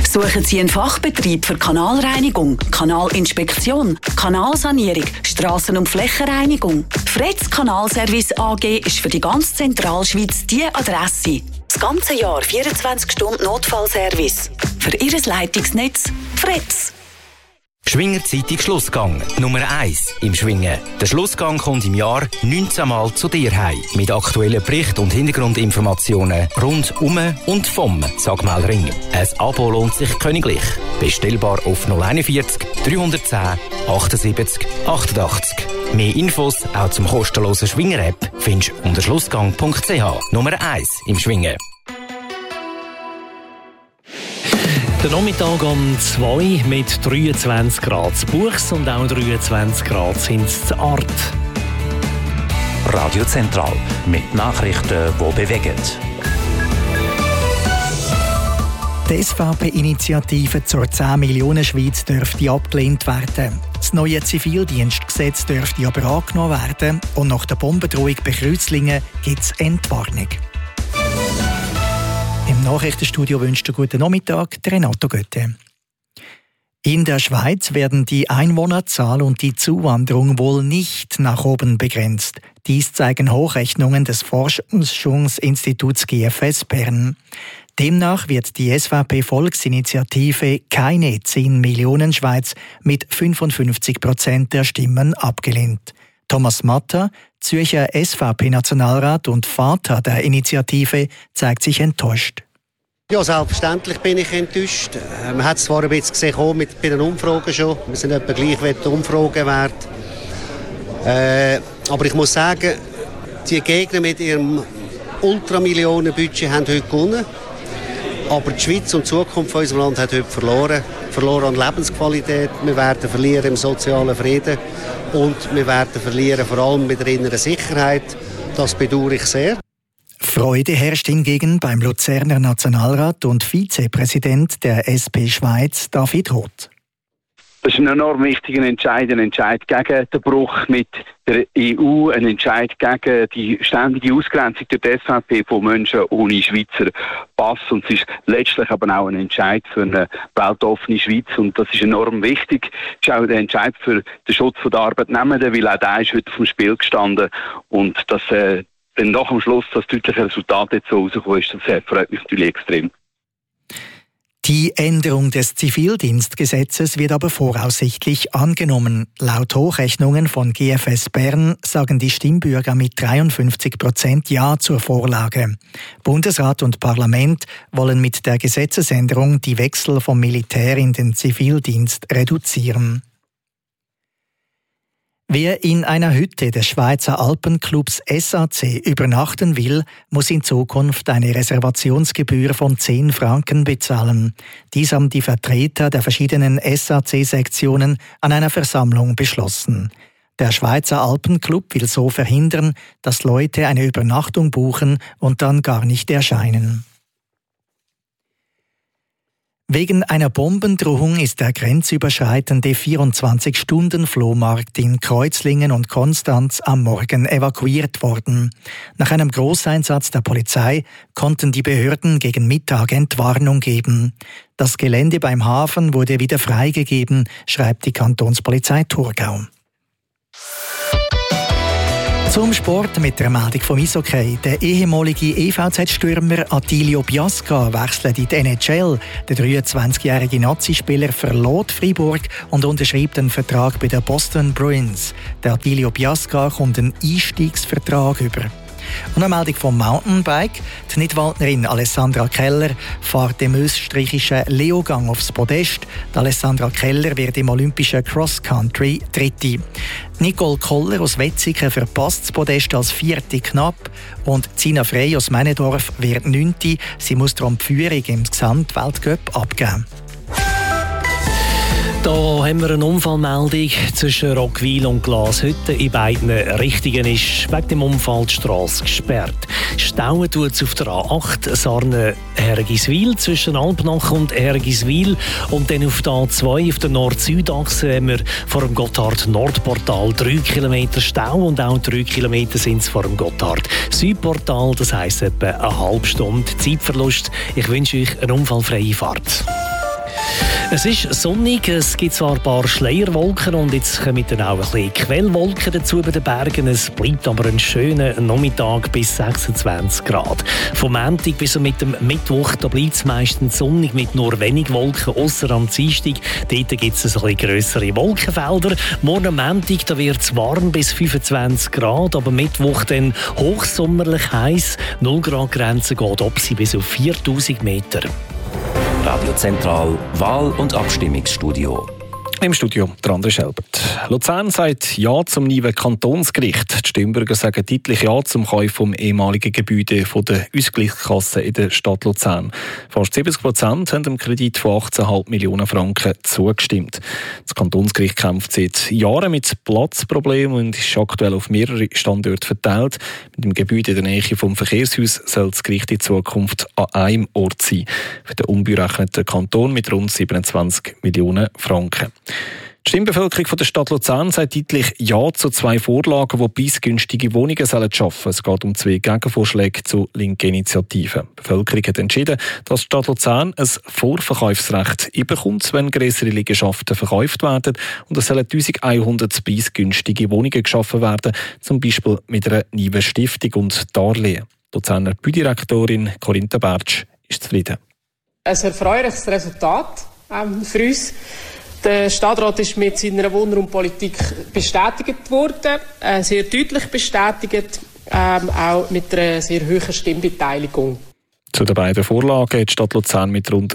Suchen Sie einen Fachbetrieb für Kanalreinigung, Kanalinspektion, Kanalsanierung, Strassen- und Flächenreinigung? Fretz Kanalservice AG ist für die ganze Zentralschweiz die Adresse. Das ganze Jahr 24 Stunden Notfallservice. Für Ihr Leitungsnetz Fretz. Schwinger Zeitung Schlussgang, Nummer 1 im Schwingen. Der Schlussgang kommt im Jahr 19 Mal zu dir heim. Mit aktuellen Berichten und Hintergrundinformationen rund um und vom Sagmeldring. Ein Abo lohnt sich königlich. Bestellbar auf 041 310 78 88. Mehr Infos auch zum kostenlosen Schwinger-App findest du unter schlussgang.ch. Nummer 1 im Schwingen. Der Nachmittag um 2 mit 23 Grad zu Buchs und auch 23 Grad sind es zu Art. Radio Zentral mit Nachrichten, die bewegen. Die SVP-Initiative zur 10 Millionen Schweiz dürfte abgelehnt werden. Das neue Zivildienstgesetz dürfte aber angenommen werden und nach der Bombendrohung bei Kreuzlingen gibt es Entwarnung. Im Nachrichtenstudio wünscht einen guten Nachmittag Renato Götte. In der Schweiz werden die Einwohnerzahl und die Zuwanderung wohl nicht nach oben begrenzt. Dies zeigen Hochrechnungen des Forschungsinstituts GFS Bern. Demnach wird die SVP-Volksinitiative keine 10 Millionen Schweiz mit 55% der Stimmen abgelehnt. Thomas Matter, Zürcher SVP-Nationalrat und Vater der Initiative, zeigt sich enttäuscht. Ja, selbstverständlich bin ich enttäuscht. Man hat es zwar ein bisschen gesehen bei den Umfragen schon. Wir sind etwa gleich wie die Umfragewerte. Aber ich muss sagen, die Gegner mit ihrem Ultramillionenbudget haben heute gewonnen. Aber die Schweiz und die Zukunft von unserem Land hat heute verloren. Verloren an Lebensqualität. Wir werden verlieren im sozialen Frieden. Und wir werden verlieren vor allem mit der inneren Sicherheit. Das bedauere ich sehr. Freude herrscht hingegen beim Luzerner Nationalrat und Vizepräsident der SP Schweiz, David Roth. Das ist ein enorm wichtiger Entscheid, ein Entscheid gegen den Bruch mit der EU, ein Entscheid gegen die ständige Ausgrenzung durch die SVP von Menschen ohne Schweizer Pass. Und es ist letztlich aber auch ein Entscheid für eine weltoffene Schweiz. Und das ist enorm wichtig. Es ist auch der Entscheid für den Schutz der Arbeitnehmenden, weil auch der ist heute auf dem Spiel gestanden. Und dass dann nach dem Schluss das deutliche Resultat jetzt so rausgekommen ist, das freut mich natürlich extrem. Die Änderung des Zivildienstgesetzes wird aber voraussichtlich angenommen. Laut Hochrechnungen von GFS Bern sagen die Stimmbürger mit 53% Ja zur Vorlage. Bundesrat und Parlament wollen mit der Gesetzesänderung die Wechsel vom Militär in den Zivildienst reduzieren. Wer in einer Hütte des Schweizer Alpenclubs SAC übernachten will, muss in Zukunft eine Reservationsgebühr von 10 Franken bezahlen. Dies haben die Vertreter der verschiedenen SAC-Sektionen an einer Versammlung beschlossen. Der Schweizer Alpenclub will so verhindern, dass Leute eine Übernachtung buchen und dann gar nicht erscheinen. Wegen einer Bombendrohung ist der grenzüberschreitende 24-Stunden-Flohmarkt in Kreuzlingen und Konstanz am Morgen evakuiert worden. Nach einem Großeinsatz der Polizei konnten die Behörden gegen Mittag Entwarnung geben. Das Gelände beim Hafen wurde wieder freigegeben, schreibt die Kantonspolizei Thurgau. Zum Sport mit der Meldung vom Eishockey. Der ehemalige EVZ-Stürmer Attilio Biasca wechselt in die NHL. Der 23-jährige Nazi-Spieler verlor Freiburg und unterschrieb den Vertrag bei den Boston Bruins. Der Attilio Biasca kommt einen Einstiegsvertrag über. Und eine Meldung vom Mountainbike. Die Nidwaldnerin Alessandra Keller fährt im österreichischen Leogang aufs Podest. Die Alessandra Keller wird im olympischen Cross-Country Dritte. Nicole Koller aus Wetzikon verpasst das Podest als Vierte knapp. Und Zina Frey aus Männedorf wird 9. Sie muss darum die Führung im Gesamtweltcup abgeben. Da haben wir eine Unfallmeldung zwischen Rockwil und Glashütte. In beiden Richtungen ist wegen dem Unfall die Strasse gesperrt. Stauen tut es auf der A8 Sarne-Hergiswil zwischen Alpnach und Hergiswil. Und dann auf der A2 auf der Nord-Süd-Achse haben wir vor dem Gotthard-Nordportal 3 Kilometer Stau und auch 3 Kilometer sind es vor dem Gotthard-Südportal. Das heisst etwa eine halbe Stunde Zeitverlust. Ich wünsche euch eine unfallfreie Fahrt. Es ist sonnig, es gibt zwar ein paar Schleierwolken und jetzt kommen dann auch ein bisschen Quellwolken dazu bei den Bergen. Es bleibt aber ein schöner Nachmittag bis 26 Grad. Vom Montag bis mit dem Mittwoch bleibt es meistens sonnig mit nur wenig Wolken, ausser am Dienstag. Dort gibt es ein bisschen grössere Wolkenfelder. Morgen am Montag wird es warm bis 25 Grad, aber Mittwoch dann hochsommerlich heiß. 0 Grad Grenze geht ob sie bis auf 4000 Meter. Radio Zentral Wahl- und Abstimmungsstudio. Im Studio der André Schelbert. Luzern sagt Ja zum neuen Kantonsgericht. Die Stimmbürger sagen deutlich Ja zum Kauf vom ehemaligen Gebäude der Ausgleichskasse in der Stadt Luzern. Fast 70% haben dem Kredit von 18,5 Millionen Franken zugestimmt. Das Kantonsgericht kämpft seit Jahren mit Platzproblemen und ist aktuell auf mehrere Standorte verteilt. Mit dem Gebäude in der Nähe vom Verkehrshaus soll das Gericht in Zukunft an einem Ort sein. Für den umberechneten Kanton mit rund 27 Millionen Franken. Die Stimmbevölkerung der Stadt Luzern sagt deutlich Ja zu 2 Vorlagen, die preisgünstige Wohnungen schaffen sollen. Es geht um 2 Gegenvorschläge zu linken Initiativen. Die Bevölkerung hat entschieden, dass die Stadt Luzern ein Vorverkaufsrecht bekommt, wenn grössere Liegenschaften verkauft werden. Und es sollen 1100 preisgünstige Wohnungen geschaffen werden, zum Beispiel mit einer neuen Stiftung und Darlehen. Die Luzerner Baudirektorin Corinta Bertsch ist zufrieden. Ein erfreuliches Resultat für uns. Der Stadtrat ist mit seiner Wohnraumpolitik bestätigt worden, sehr deutlich bestätigt, auch mit einer sehr hohen Stimmbeteiligung. Zu den beiden Vorlagen hat die Stadt Luzern mit rund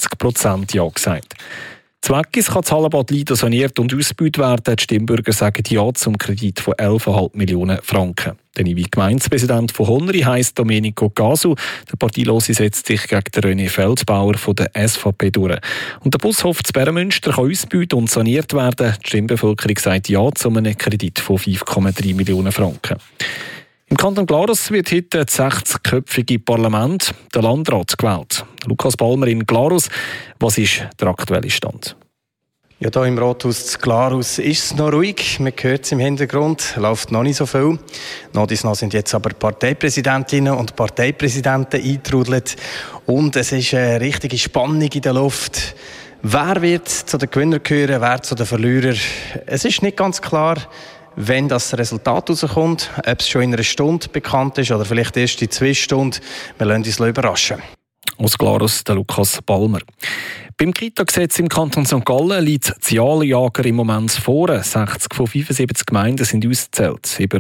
70% Ja gesagt. Zweckis kann das Hallenbad Lido saniert und ausgebaut werden. Die Stimmbürger sagen Ja zum Kredit von 11,5 Millionen Franken. Der neue Gemeindepräsident von Honneri heisst Domenico Gasu. Der Parteilose setzt sich gegen den René Feldbauer von der SVP durch. Und der Bushof zu Bärenmünster kann ausgebaut und saniert werden. Die Stimmbevölkerung sagt Ja zu einem Kredit von 5,3 Millionen Franken. Im Kanton Glarus wird heute das 60-köpfige Parlament, der Landrat, gewählt. Lukas Balmer in Glarus, was ist der aktuelle Stand? Ja, hier im Rathaus zu Glarus ist es noch ruhig. Man hört es im Hintergrund, läuft noch nicht so viel. Nach sind jetzt aber Parteipräsidentinnen und Parteipräsidenten eingetrudelt. Und es ist eine richtige Spannung in der Luft. Wer wird zu den Gewinnern gehören, wer zu den Verlierern? Es ist nicht ganz klar, wenn das Resultat rauskommt, ob es schon in einer Stunde bekannt ist oder vielleicht erst in 2 Stunden. Wir lassen uns überraschen. Aus Glarus, der Lukas Balmer. Beim Kita-Gesetz im Kanton St. Gallen liegt das Ja-Jager im Moment vor. 60 von 75 Gemeinden sind ausgezählt. Über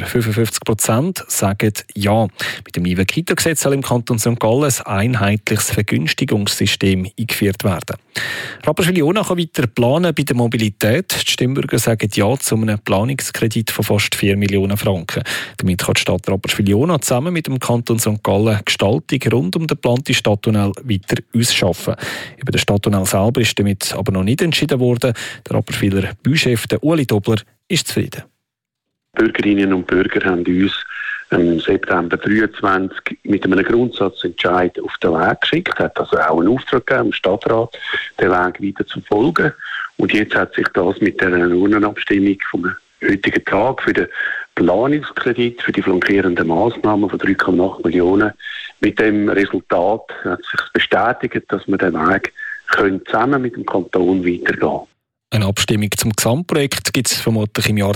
55% sagen Ja. Mit dem neuen Kita-Gesetz soll im Kanton St. Gallen ein einheitliches Vergünstigungssystem eingeführt werden. Rapperswil-Jona kann weiter planen bei der Mobilität. Die Stimmbürger sagen Ja zu einem Planungskredit von fast 4 Millionen Franken. Damit kann die Stadt Rapperswil-Jona zusammen mit dem Kanton St. Gallen Gestaltung rund um den geplanten Stadttunnel weiter ausschaffen. Über den Stadttunnel selber ist damit aber noch nicht entschieden worden. Der Rapperswiler Bauchef Ueli Dobler ist zufrieden. Bürgerinnen und Bürger haben uns im September 2023 mit einem Grundsatzentscheid auf den Weg geschickt, hat also auch einen Auftrag gegeben, dem Stadtrat, den Weg weiter zu folgen. Und jetzt hat sich das mit der Urnenabstimmung vom heutigen Tag für den Planungskredit für die flankierenden Massnahmen von 3,8 Millionen mit dem Resultat hat sich bestätigt, dass wir den Weg zusammen mit dem Kanton weitergehen. Eine Abstimmung zum Gesamtprojekt gibt es vermutlich im Jahr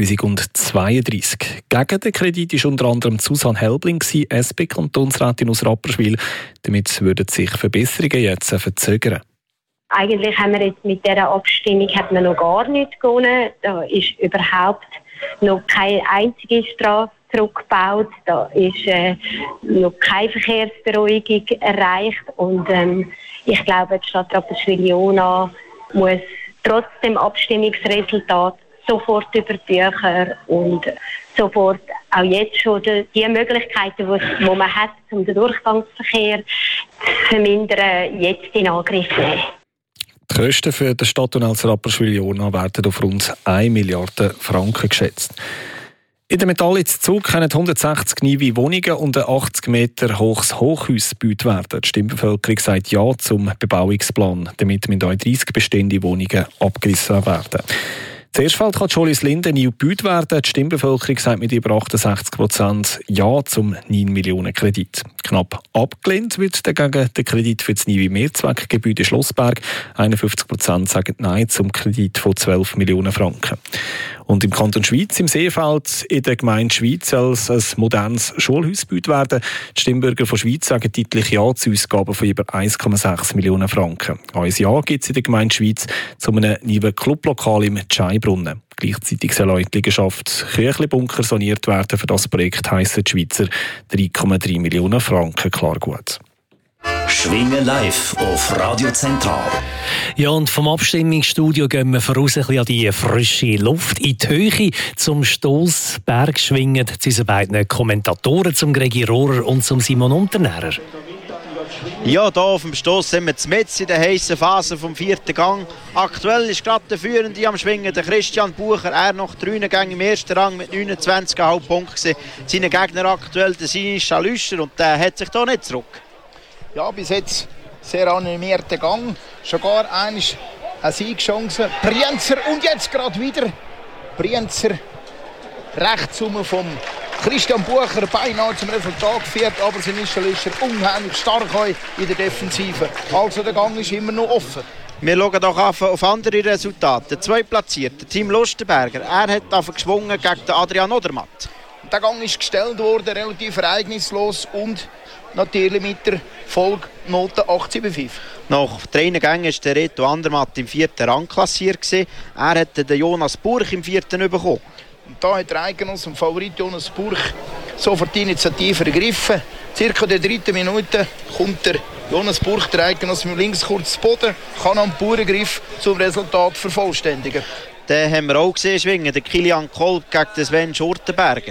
2032. Gegen den Kredit ist unter anderem Susanne Helbling, SP-Kantonsrätin aus Rapperswil. Damit würden sich Verbesserungen jetzt verzögern. Eigentlich haben wir jetzt mit dieser Abstimmung noch gar nichts gewonnen. Da ist überhaupt noch keine einzige Straße zurückgebaut. Da ist noch keine Verkehrsberuhigung erreicht. Und ich glaube, die Stadt Rapperswil-Jona muss trotz dem Abstimmungsresultat sofort über die Bücher und sofort auch jetzt schon die Möglichkeiten, die man hat, um den Durchgangsverkehr zu vermindern, jetzt in Angriff nehmen. Die Kosten für den Stadttunnel Rapperswil-Jona werden auf rund 1 Milliarde Franken geschätzt. In der Metallitz Zug können 160 neue Wohnungen und ein 80 Meter hohes Hochhaus gebaut werden. Die Stimmbevölkerung sagt Ja zum Bebauungsplan. Damit müssen auch 30 bestehende Wohnungen abgerissen werden. Zuerst fällt Jolis Linde nie gebüht werden. Die Stimmbevölkerung sagt mit über 68% Ja zum 9 Millionen Kredit. Knapp abgelehnt wird dagegen der Kredit für das neue Mehrzweckgebäude Schlossberg. 51% sagen Nein zum Kredit von 12 Millionen Franken. Und im Kanton Schwyz, im Seefeld, in der Gemeinde Schwyz soll es ein modernes Schulhaus gebaut werden. Die Stimmbürger von Schwyz sagen deutlich Ja zu Ausgaben von über 1,6 Millionen Franken. Ein Ja gibt es in der Gemeinde Schwyz zu einem neuen Clublokal im Tscheibrunnen. Gleichzeitig soll auch die Liegenschaft Küchli-Bunker saniert werden. Für das Projekt heissen die Schweizer 3,3 Millionen Franken. Klar gut. Schwingen live auf Radio Zentral. Ja, und vom Abstimmungsstudio gehen wir voraus ein bisschen an die frische Luft in die Höhe zum Stossberg schwingen zu unseren beiden Kommentatoren, zum Gregi Rohrer und zum Simon Unternährer. Ja, hier auf dem Stoss sind wir mitten in der heissen Phase vom 4. Gang. Aktuell ist gerade der Führende am Schwingen, der Christian Bucher. Er nach 3 Gängen im ersten Rang mit 29,5 Punkten. Seine Gegner aktuell der Sinischa Lüscher und der hat sich hier nicht zurück. Ja, bis jetzt sehr animierter Gang. Schon gar eine Siegchance. Brienzer und jetzt gerade wieder. Brienzer rechts vom Christian Bucher beinahe zum Resultat geführt, aber Sinischa Lüscher unheimlich stark in der Defensive. Also der Gang ist immer noch offen. Wir schauen doch auf andere Resultate. Der zweitplatzierte Team Lustenberger, er hat geschwungen gegen den Adrian Odermatt. Der Gang ist gestellt worden, relativ ereignislos und natürlich mit der Folgnote 8,75. Nach 3 Gängen war der Reto Andermatt im 4. Rang klassiert. Er hat den Jonas Burch im 4. bekommen. Und da hat der Eigenos und Favorit Jonas Burch sofort die Initiative ergriffen. Circa der 3. Minute kommt der Jonas Burch, der Eigenos, mit links kurz zu Boden, kann am Bauerngriff zum Resultat vervollständigen. Den haben wir auch gesehen schwingen, der Kilian Kolb gegen den Sven Schurtenberger.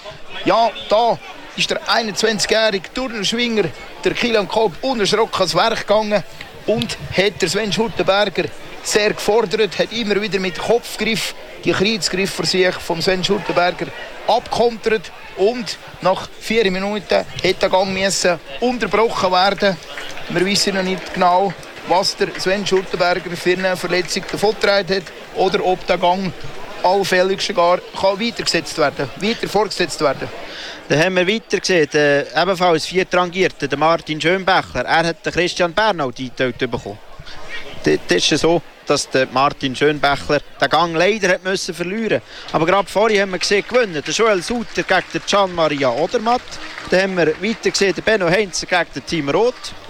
Ja, da ist der 21-jährige Turnerschwinger, der Kilian Kolb, unerschrocken ans Werk gegangen und hat der Sven Schurtenberger sehr gefordert, hat immer wieder mit Kopfgriff die Kreuzgriffversuche von Sven Schurtenberger abkontert und nach 4 Minuten hätte der Gang unterbrochen werden. Wir wissen noch nicht genau, was der Sven Schurtenberger für eine Verletzung davongetragen hat oder ob der Gang allfällig sogar weiter fortgesetzt werden. Dann haben wir weiter gesehen, ebenfalls 4. Rangierter, der Martin Schönbächler. Er hat den Christian Bernald eingeteilt bekommen. Das ist so, dass der Martin Schönbächler den Gang leider hat müssen verlieren. Aber gerade vorhin haben wir gesehen, gewonnen. Der Joel Suter gegen den Gian-Maria Odermatt. Dann haben wir weiter gesehen, der Benno Heinzer gegen den Team Roth.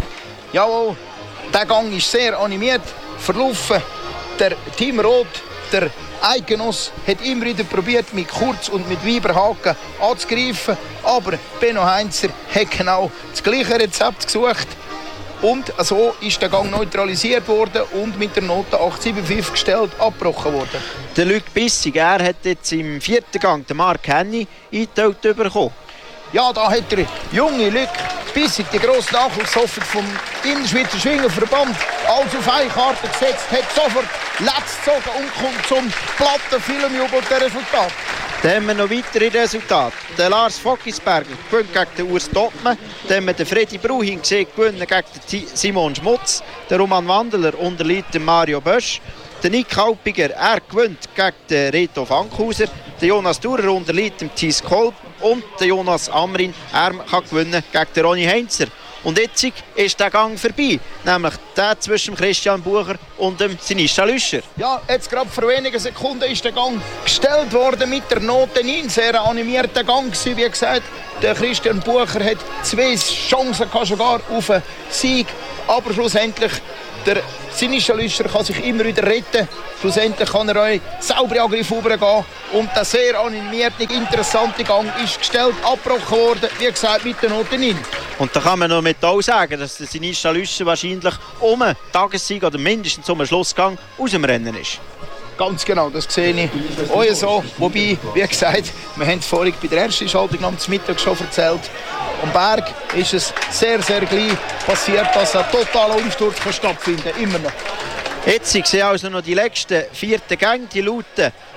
Jawohl, der Gang ist sehr animiert verlaufen. Der Team Roth, der Eigenos, hat immer wieder probiert, mit Kurz- und mit Weiberhaken anzugreifen. Aber Benno Heinzer hat genau das gleiche Rezept gesucht. Und so ist der Gang neutralisiert worden und mit der Note 8,75 gestellt, abgebrochen worden. Der Luc Bissig, er hat jetzt im 4. Gang den Mark Henny eingeteilt bekommen. Ja, da hat der junge Luc Bissig, die grosse Nachwuchshoffnung vom Innerschweizer Schwingerverband, alles auf eine Karte gesetzt, hat sofort letzt gezogen und kommt zum platten Filmjubel der Resultat. Dann haben wir noch weitere Resultate. Der Lars Fockisberger gewinnt gegen den Urs Dottmann. Dann haben wir den Freddy Bruhin gesehen, gewinnen gegen den Simon Schmutz. Der Roman Wandeler unterliegt dem Mario Bösch. Der Nick Halpiger, er gewinnt gegen den Reto Fankhauser. Der Jonas Durer unterliegt dem Thies Kolb. Und der Jonas Amrin, er kann gewinnen gegen den Ronny Heinzer. Und jetzt ist der Gang vorbei, nämlich der zwischen Christian Bucher und dem Sinischa Lüscher. Ja, jetzt gerade vor wenigen Sekunden ist der Gang gestellt worden mit der Note 9. Sehr animierter Gang gewesen, wie gesagt. Der Christian Bucher hat 2 Chancen sogar auf einen Sieg, aber schlussendlich der Sinischa Lüscher kann sich immer wieder retten. Schlussendlich kann er auch sauber Angriff rübergehen. Und der sehr animierte, interessante Gang ist gestellt, abgebrochen worden, wie gesagt, mit der Note 9. Und da kann man noch mit auch sagen, dass der Sinischa Lüscher wahrscheinlich um einen Tagessieg oder mindestens um einen Schlussgang aus dem Rennen ist. Ganz genau, das sehe ich auch so. Wobei, wie gesagt, wir haben es vorhin bei der ersten Schaltung am Mittag schon erzählt. Am Berg ist es sehr, sehr gleich passiert, dass ein totaler Umsturz stattfinden kann. Immer noch. Jetzt sehen also noch die letzten 4. Gänge, die lauten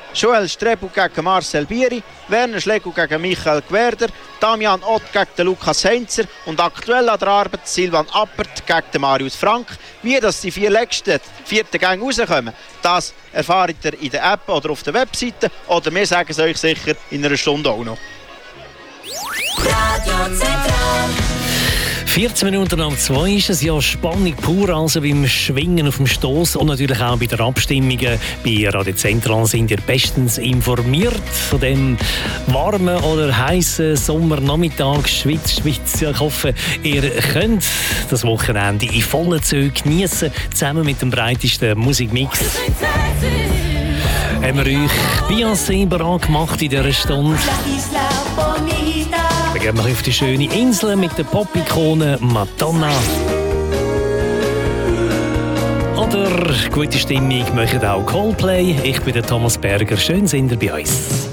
Joel Strebu gegen Marcel Bieri, Werner Schlegel gegen Michael Gwerder, Damian Ott gegen den Lukas Heinzer und aktuell an der Arbeit Silvan Appert gegen den Marius Frank. Wie das die 4 letzten 4. Gänge rauskommen, das erfahrt ihr in der App oder auf der Webseite oder wir sagen es euch sicher in einer Stunde auch noch. 14 Minuten nach 2 ist es ja Spannung pur, also beim Schwingen auf dem Stoss und natürlich auch bei den Abstimmungen. Bei Radio Zentral sind ihr bestens informiert von dem warmen oder heißen Sommernachmittag Schweiz. Ja, ich hoffe, ihr könnt das Wochenende in vollen Zügen genießen, zusammen mit dem breitesten Musikmix. Haben wir euch Beyoncé bereit gemacht in dieser Stunde. Wir gehen noch auf die schöne Insel mit der Pop-Ikone Madonna. Oder gute Stimmung machen auch Coldplay. Ich bin der Thomas Berger. Schön sind ihr bei uns.